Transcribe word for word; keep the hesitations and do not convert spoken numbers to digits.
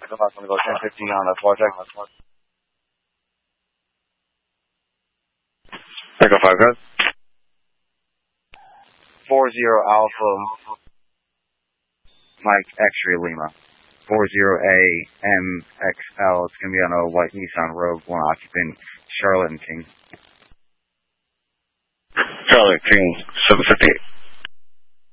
Echo Fox, I'm going to go ten fifteen on the Vortex. Echo five, good. four zero Alpha, Mike X-Ray Lima. four zero A M X L. It's going to be on a white Nissan Rogue, one occupant, Charlotte and King. Charlotte King, seven fifty-eight.